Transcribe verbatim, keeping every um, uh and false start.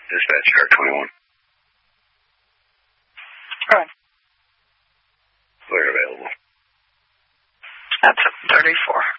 Dispatch Air twenty-one. Right. Clear available. That's thirty-four.